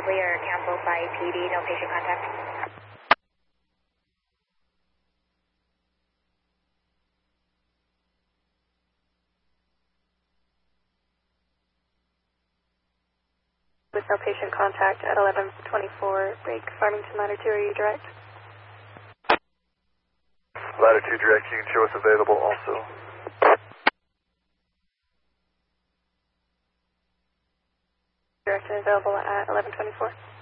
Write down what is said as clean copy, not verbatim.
Langley or Campbell Fire PD, no patient contact. With no patient contact at 1124, break Farmington Latitude, are you direct? Latitude direct, you can show us available also. Direct and available at 1124.